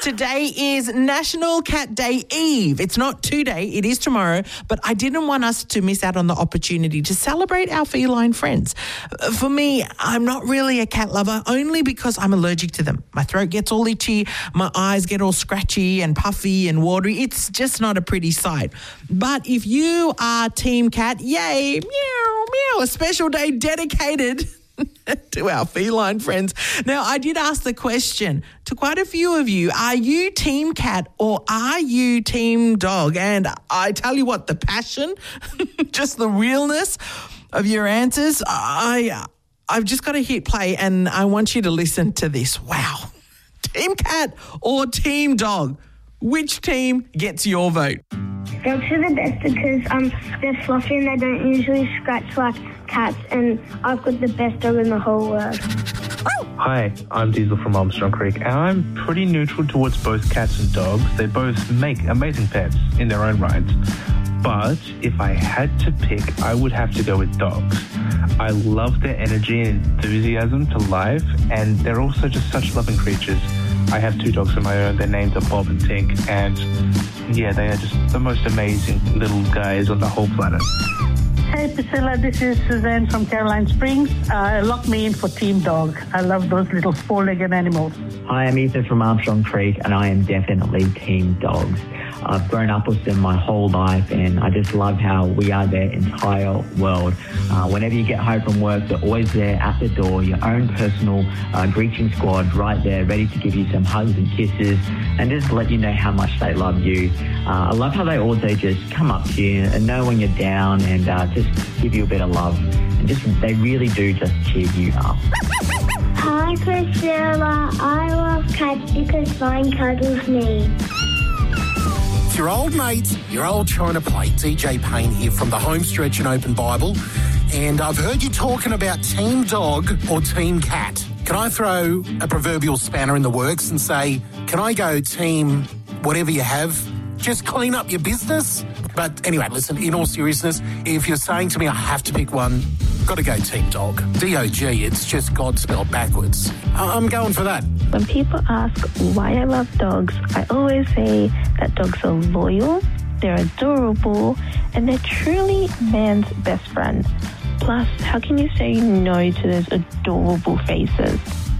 Today is National Cat Day Eve. It's not today, it is tomorrow, but I didn't want us to miss out on the opportunity to celebrate our feline friends. For me, I'm not really a cat lover, only because I'm allergic to them. My throat gets all itchy, my eyes get all scratchy and puffy and watery. It's just not a pretty sight. But if you are Team Cat, yay, meow, meow, a special day dedicated to our feline friends. Now, I did ask the question to quite a few of you, are you Team Cat or are you Team Dog? And I tell you what, the passion, just the realness of your answers, I've just got to hit play and I want you to listen to this. Wow. Team Cat or Team Dog? Which team gets your vote? Dogs are the best because they're fluffy and they don't usually scratch like cats, and I've got the best dog in the whole world. Hi, I'm Diesel from Armstrong Creek, and I'm pretty neutral towards both cats and dogs. They both make amazing pets in their own right. But if I had to pick, I would have to go with dogs. I love their energy and enthusiasm to life, and they're also just such loving creatures. I have 2 dogs of my own. Their names are Bob and Tink, and yeah, they are just the most amazing little guys on the whole planet. Hey Priscilla, this is Suzanne from Caroline Springs. Lock me in for Team Dog. I love those little 4-legged animals. Hi, I'm Ethan from Armstrong Creek, and I am definitely Team Dogs. I've grown up with them my whole life, and I just love how we are their entire world. Whenever you get home from work, they're always there at the door, your own personal greeting squad right there, ready to give you some hugs and kisses and just let you know how much they love you. I love how they also just come up to you and know when you're down and just give you a bit of love. And they really do just cheer you up. Hi Priscilla, I love cats because mine cuddles me. It's your old mate, your old China plate, DJ Payne here from the Homestretch and Open Bible, and I've heard you talking about Team Dog or Team Cat. Can I throw a proverbial spanner in the works and say, can I go Team whatever you have? Just clean up your business? But anyway, listen, in all seriousness, if you're saying to me I have to pick one, got to go Team Dog. D-O-G, it's just God spelled backwards. I'm going for that. When people ask why I love dogs, I always say that dogs are loyal, they're adorable, and they're truly man's best friend. Plus, how can you say no to those adorable faces?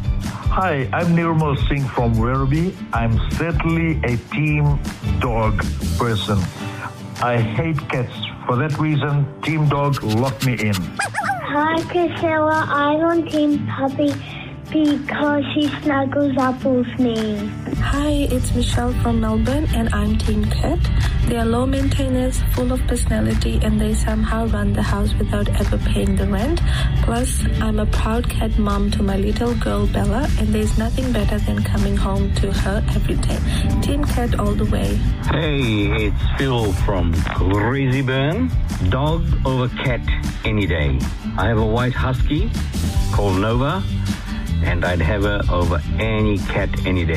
Hi, I'm Nirmal Singh from Werribee. I'm certainly a Team Dog person. I hate cats. For that reason, Team Dog, lock me in. Hi Priscilla, I'm on Team Puppy because she snuggles up with me. Hi, it's Michelle from Melbourne and I'm Team Cat. They are low maintenance, full of personality, and they somehow run the house without ever paying the rent. Plus, I'm a proud cat mom to my little girl Bella, and there's nothing better than coming home to her every day. Team Cat all the way. Hey, it's Phil from Crazyburn. Dog over cat any day. I have a white husky called Nova, and I'd have her over any cat any day.